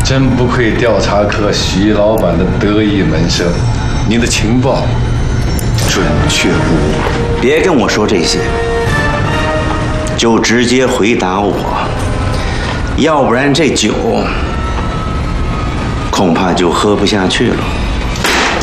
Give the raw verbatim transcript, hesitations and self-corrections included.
真不愧调查科徐老板的得意门生，您的情报准确无误。 别跟我说这些，就直接回答我，要不然这酒恐怕就喝不下去了。